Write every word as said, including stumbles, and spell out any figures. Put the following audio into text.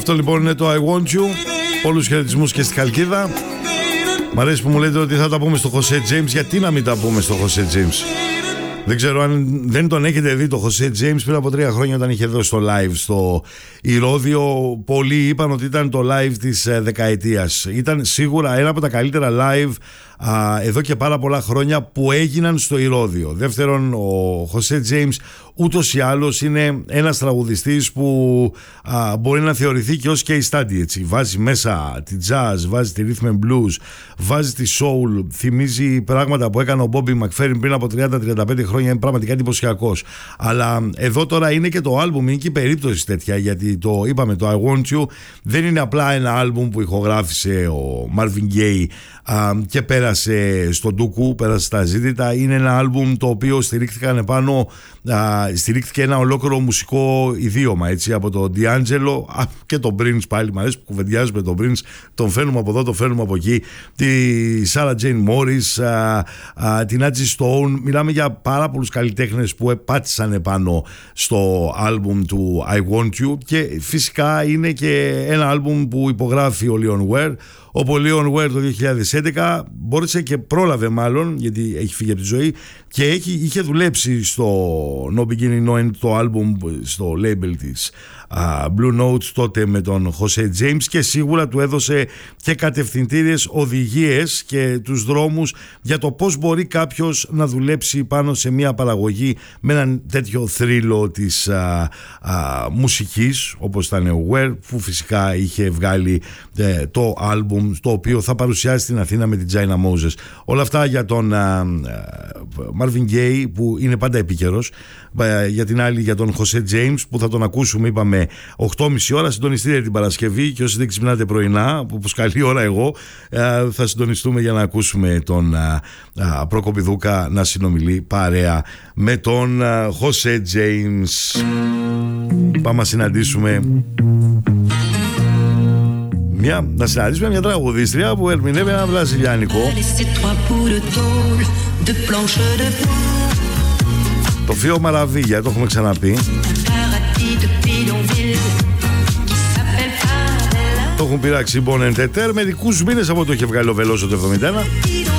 Αυτό λοιπόν είναι το I Want You. Όλους χαιρετισμούς και στη Χαλκίδα. Μ' αρέσει που μου λέτε ότι θα τα πούμε στο Jose James. Γιατί να μην τα πούμε στο Jose James? Δεν ξέρω αν δεν τον έχετε δει το Jose James πριν από τρία χρόνια όταν είχε δώσει το live στο Ηρώδειο. Πολλοί είπαν ότι ήταν το live της ε, δεκαετίας. Ήταν σίγουρα ένα από τα καλύτερα live α, εδώ και πάρα πολλά χρόνια που έγιναν στο Ηρώδειο. Δεύτερον, ο Jose James ούτως ή άλλως είναι ένας τραγουδιστής που α, μπορεί να θεωρηθεί και ως case study, έτσι. Βάζει μέσα τη jazz, βάζει τη rhythm and blues, βάζει τη soul, θυμίζει πράγματα που έκανε ο Bobby McFerrin πριν από τριάντα με τριάντα πέντε χρόνια, είναι πραγματικά εντυπωσιακός. Αλλά εδώ τώρα είναι και το άλμπουμ, είναι και η περίπτωση τέτοια, γιατί το είπαμε, το I Want You δεν είναι απλά ένα άλμπουμ που ηχογράφησε ο Marvin Gaye α, και πέρασε στον ντούκου, πέρασε στα ζήτητα. Είναι ένα άλμπουμ το οποίο στηρίχθηκαν επάνω, α, στηρίχθηκε ένα ολόκληρο μουσικό ιδίωμα, έτσι, από τον D'Angelo α, και τον Prince. Πάλι μου αρέσει που κουβεντιάζουμε τον Prince, τον φέρνουμε από εδώ, τον φέρνουμε από εκεί, τη Sarah Jane Morris, α, α, την Angie Stone. Μιλάμε για πάρα πολλούς καλλιτέχνες που πάτησαν επάνω στο άλμπουμ του I Want You, και φυσικά είναι και ένα άλμπουμ που υπογράφει ο Leon Ware, όπου ο Leon Ware το δύο χιλιάδες έντεκα μπόρεσε και πρόλαβε, μάλλον γιατί έχει φύγει από τη ζωή, και έχει, είχε δουλέψει στο No Beginning No End, το άλμπουμ στο label της uh, Blue Notes τότε με τον Jose James, και σίγουρα του έδωσε και κατευθυντήριες οδηγίες και τους δρόμους για το πώς μπορεί κάποιος να δουλέψει πάνω σε μια παραγωγή με έναν τέτοιο θρύλο της uh, uh, μουσικής όπως ήταν ο Ware, που φυσικά είχε βγάλει uh, το άλμπουμ το οποίο θα παρουσιάσει στην Αθήνα με την China Moses. Όλα αυτά για τον uh, Marvin Gaye, που είναι πάντα επίκαιρος, uh, για την άλλη για τον Jose James, που θα τον ακούσουμε, είπαμε, οκτώ και μισή ώρα. Συντονιστείτε την Παρασκευή, και όσοι δεν ξυπνάτε πρωινά, όπως καλή ώρα εγώ, uh, θα συντονιστούμε για να ακούσουμε τον uh, uh, Προκοπηδούκα να συνομιλεί παρέα με τον uh, Jose James. Πάμε να συναντήσουμε Μια, να συναντήσουμε μια τραγουδίστρια που ερμηνεύει ένα βραζιλιάνικο. Το Φίο Μαραβίγια, το έχουμε ξαναπεί. Το έχουν πειράξει Bon Entender. Μερικούς μήνες από το είχε βγάλει ο Βελόσο το εβδομήντα ένα.